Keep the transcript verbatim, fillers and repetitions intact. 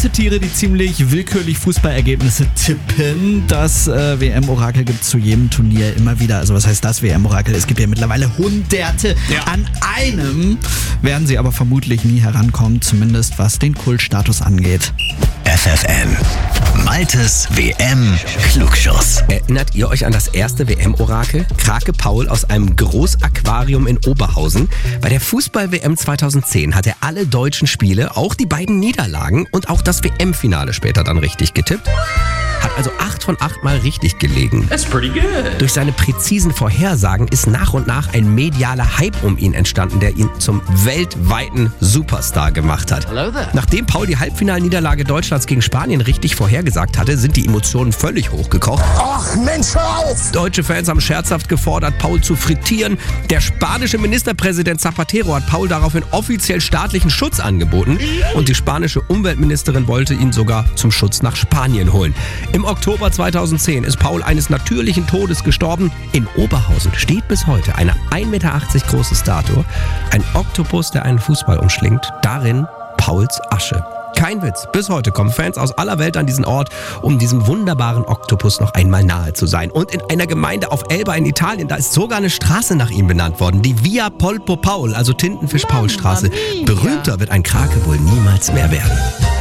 weiße Tiere, die ziemlich willkürlich Fußballergebnisse tippen. Das äh, W M-Orakel gibt es zu jedem Turnier immer wieder. Also was heißt das W M-Orakel? Es gibt ja mittlerweile Hunderte. Ja. An einem werden sie aber vermutlich nie herankommen, zumindest was den Kultstatus angeht. F F N. Maltes W M-Klugschuss. Erinnert ihr euch an das erste W M-Orakel? Krake Paul aus einem Großaquarium in Oberhausen. Bei der Fußball-W M zweitausendzehn hat er alle deutschen Spiele, auch die beiden Niederlagen und auch das W M-Finale später dann richtig getippt. Hat also acht von acht Mal richtig gelegen. That's pretty good. Durch seine präzisen Vorhersagen ist nach und nach ein medialer Hype um ihn entstanden, der ihn zum weltweiten Superstar gemacht hat. Hello there. Nachdem Paul die Halbfinalniederlage Deutschlands gegen Spanien richtig vorhergesagt hatte, sind die Emotionen völlig hochgekocht. Ach Mensch, hör auf! Deutsche Fans haben scherzhaft gefordert, Paul zu frittieren. Der spanische Ministerpräsident Zapatero hat Paul daraufhin offiziell staatlichen Schutz angeboten. Und die spanische Umweltministerin wollte ihn sogar zum Schutz nach Spanien holen. Im Oktober zweitausendzehn ist Paul eines natürlichen Todes gestorben. In Oberhausen steht bis heute eine ein Meter achtzig große Statue. Ein Oktopus, der einen Fußball umschlingt. Darin Pauls Asche. Kein Witz, bis heute kommen Fans aus aller Welt an diesen Ort, um diesem wunderbaren Oktopus noch einmal nahe zu sein. Und in einer Gemeinde auf Elba in Italien, da ist sogar eine Straße nach ihm benannt worden. Die Via Polpo Paul, also Tintenfisch-Paul-Straße. Berühmter wird ein Krake wohl niemals mehr werden.